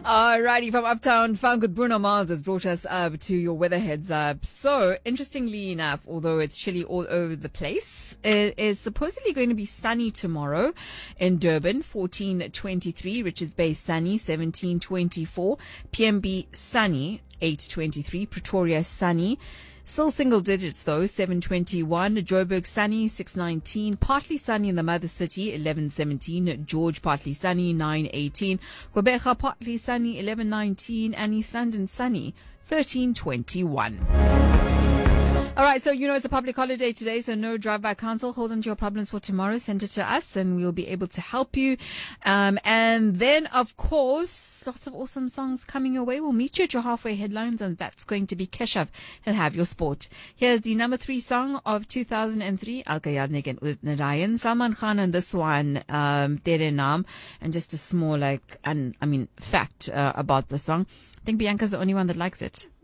Alrighty, from Uptown Funk with Bruno Mars has brought us up to your weather heads up. So, interestingly enough, although it's chilly all over the place, it is supposedly going to be sunny tomorrow in Durban, 14:23, Richards Bay sunny, 17:24, PMB sunny, 8:23, Pretoria sunny. Still single digits though, 7:21. Joburg sunny, 6:19. Partly sunny in the mother city, 11:17. George partly sunny, 9:18. Gqeberha partly sunny, 11:19. And East London sunny, 13:21. All right, so it's a public holiday today, so no drive-by council. Hold on to your problems for tomorrow. Send it to us, and we'll be able to help you. And then, of course, lots of awesome songs coming your way. We'll meet you at your halfway headlines, and that's going to be Keshav. He'll have your sport. Here's the number 3 song of 2003, Al Kayadnik and Udit Narayan. Salman Khan and this one, Tere Naam. And just a small, fact about the song. I think Bianca's the only one that likes it.